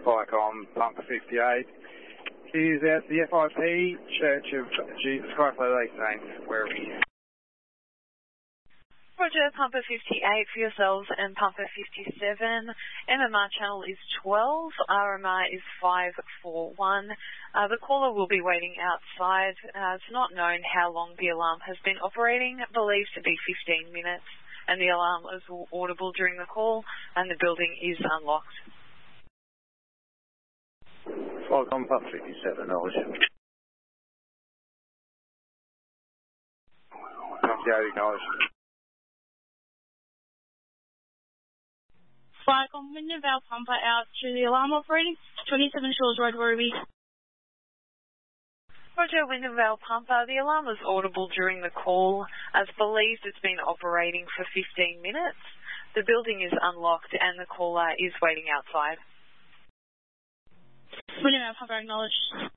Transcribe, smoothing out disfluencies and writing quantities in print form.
Viacom, Pump 58. Is out to the FIP, Church of Jesus Christ Latter-day Saints, wherever he is. Roger, Pumper 58 for yourselves and Pumper 57. MMR channel is 12, RMR is 541. The caller will be waiting outside. It's not known how long the alarm has been operating, believed to be 15 minutes, and the alarm is audible during the call, and the building is unlocked. Viacom, Pump 57, knowledge. Pump 58, knowledge. Viacom, Windenvale Pumper out to the alarm operating, 27 Shores Road, Werribee. Roger, Windenvale Pumper, the alarm was audible during the call. As believed, it's been operating for 15 minutes. The building is unlocked and the caller is waiting outside. Windenvale Pumper acknowledged.